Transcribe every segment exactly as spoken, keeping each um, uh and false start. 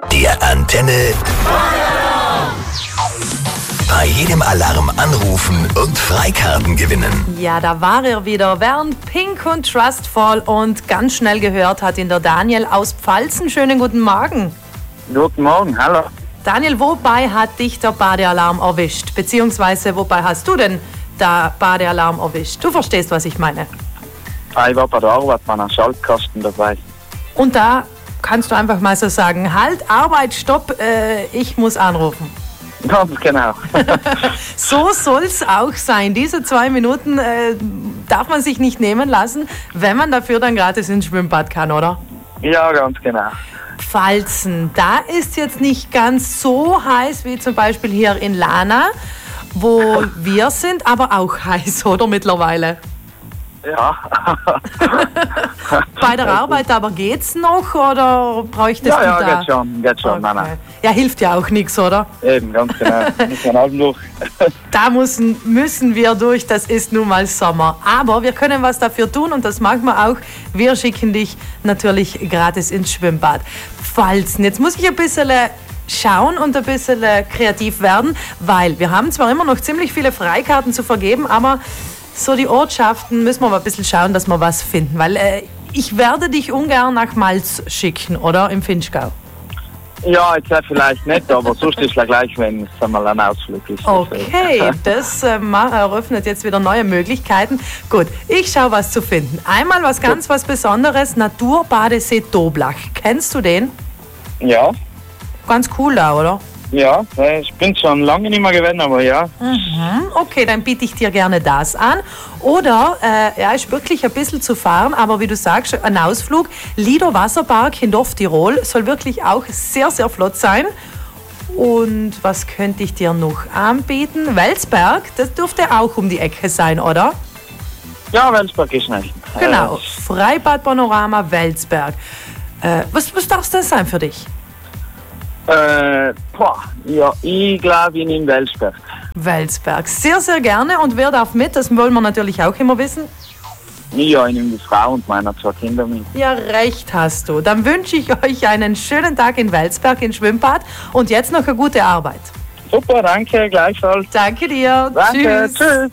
Der Antenne bei jedem Alarm anrufen und Freikarten gewinnen. Ja, da war er wieder. Während Pink und Trustful und ganz schnell gehört hat ihn der Daniel aus Pfalzen. Schönen guten Morgen. Guten Morgen, hallo. Daniel, wobei hat dich der Badealarm erwischt? Beziehungsweise, wobei hast du denn der Badealarm erwischt? Du verstehst, was ich meine. Ich war bei der Arbeit bei einem Schaltkasten dabei. Und da kannst du einfach mal so sagen, halt, Arbeit, stopp, äh, ich muss anrufen. Ganz genau. So soll's auch sein. Diese zwei Minuten äh, darf man sich nicht nehmen lassen, wenn man dafür dann gratis ins Schwimmbad kann, oder? Ja, ganz genau. Pfalzen, da ist jetzt nicht ganz so heiß wie zum Beispiel hier in Lana, wo wir sind, aber auch heiß, oder mittlerweile? Ja. Bei der Arbeit aber geht's noch oder bräuchtest ja, du ja, da? Ja, geht schon, geht schon. Okay. Nein, nein. Ja, hilft ja auch nichts, oder? Eben, ganz genau. Muss man auch durch. Da müssen, müssen wir durch, das ist nun mal Sommer. Aber wir können was dafür tun und das machen wir auch. Wir schicken dich natürlich gratis ins Schwimmbad. Pfalzen, jetzt muss ich ein bisschen schauen und ein bisschen kreativ werden, weil wir haben zwar immer noch ziemlich viele Freikarten zu vergeben, aber so die Ortschaften müssen wir mal ein bisschen schauen, dass wir was finden, weil äh, ich werde dich ungern nach Malz schicken, oder? Im Finchgau. Ja, jetzt vielleicht nicht, aber sonst ist es gleich, wenn es einmal ein Ausflug ist. Okay, das äh, eröffnet jetzt wieder neue Möglichkeiten. Gut, ich schaue was zu finden. Einmal was ganz was Besonderes, Naturbadesee Doblach. Kennst du den? Ja. Ganz cool da, oder? Ja, ich bin schon lange nicht mehr gewesen, aber ja. Mhm, okay, dann biete ich dir gerne das an. Oder, äh, ja, ist wirklich ein bisschen zu fahren, aber wie du sagst, ein Ausflug. Lido Wasserpark in Dorf Tirol soll wirklich auch sehr, sehr flott sein. Und was könnte ich dir noch anbieten? Welsberg, das dürfte auch um die Ecke sein, oder? Ja, Welsberg ist nicht. Genau, Freibad Panorama Welsberg. Äh, was, was darf es denn sein für dich? Äh, boah, ja, ich glaube, ich nehme Welsberg. Welsberg, sehr, sehr gerne. Und wer darf mit? Das wollen wir natürlich auch immer wissen. Ja, ich nehme die Frau und meine zwei Kinder mit. Ja, recht hast du. Dann wünsche ich euch einen schönen Tag in Welsberg im Schwimmbad und jetzt noch eine gute Arbeit. Super, danke, gleichfalls. Danke dir. Danke, Tschüss. tschüss.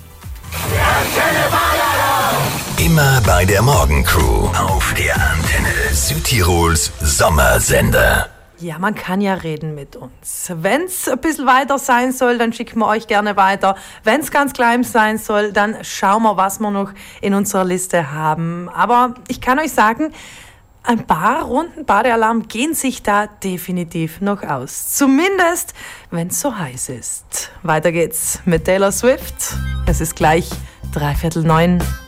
Immer bei der Morgencrew auf der Antenne Südtirols Sommersender. Ja, man kann ja reden mit uns. Wenn es ein bisschen weiter sein soll, dann schicken wir euch gerne weiter. Wenn es ganz klein sein soll, dann schauen wir, was wir noch in unserer Liste haben. Aber ich kann euch sagen, ein paar Runden Badealarm gehen sich da definitiv noch aus. Zumindest, wenn es so heiß ist. Weiter geht's mit Taylor Swift. Es ist gleich dreiviertel neun.